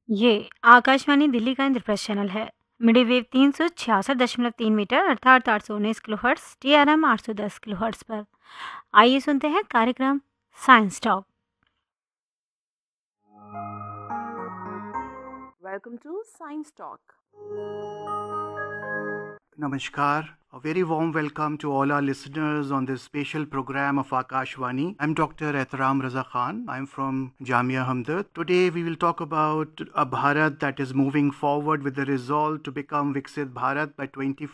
ये आकाशवाणी दिल्ली का इंद्रप्रस्थ चैनल है। मिडी वेव 366.3 मीटर अर्थात 819 किलोहर्ट्ज, TRM 810 किलोहर्ट्ज पर। आइए सुनते हैं कार्यक्रम science talk. Welcome to Science Talk. Namaskar. A very warm welcome to all our listeners on this special program of Akashvani. I'm Dr. Ehtaram Raza Khan. I'm from Jamia Hamdard. Today we will talk about a Bharat that is moving forward with the resolve to become Viksit Bharat by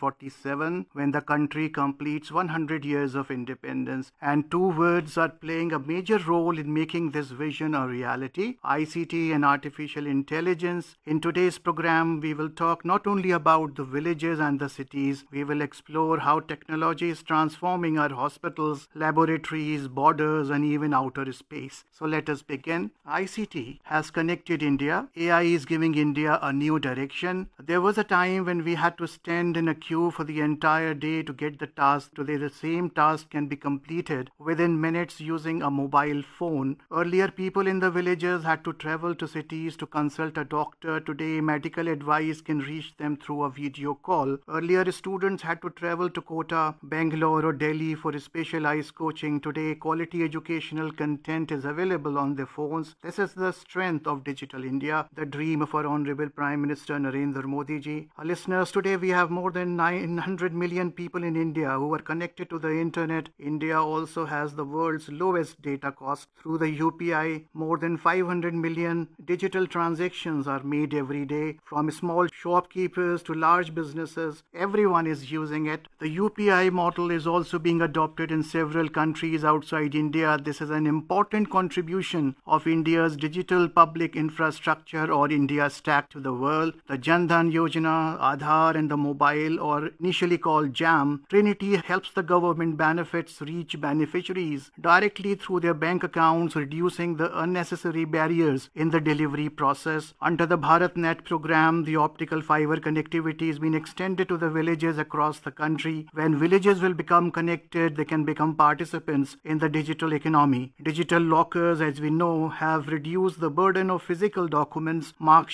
2047 when the country completes 100 years of independence. And two words are playing a major role in making this vision a reality: ICT and artificial intelligence. In today's program, we will talk not only about the villages and the cities, we will explore how technology is transforming our hospitals, laboratories, borders, and even outer space. So let us begin. ICT has connected India. AI is giving India a new direction. There was a time when we had to stand in a queue for the entire day to get the task. Today, the same task can be completed within minutes using a mobile phone. Earlier, people in the villages had to travel to cities to consult a doctor. Today, medical advice can reach them through a video call. Earlier, students had to travel to Kota, Bangalore, or Delhi for specialized coaching. Today, quality educational content is available on their phones. This is the strength of Digital India, the dream of our Honorable Prime Minister Narendra Modi ji. Our listeners, today we have more than 900 million people in India who are connected to the internet. India also has the world's lowest data cost. Through the UPI, more than 500 million digital transactions are made every day. From small shopkeepers to large businesses, everyone is using it. The UPI model is also being adopted in several countries outside India. This is an important contribution of India's digital public infrastructure, or India Stack, to the world. The Jan Dhan Yojana, Aadhaar, and the mobile, or initially called JAM, Trinity, helps the government benefits reach beneficiaries directly through their bank accounts, reducing the unnecessary barriers in the delivery process. Under the BharatNet program, the optical fiber connectivity has been extended to the villages across the country. When villages will become connected, they can become participants in the digital economy. Digital lockers, as we know, have reduced the burden of physical documents, mark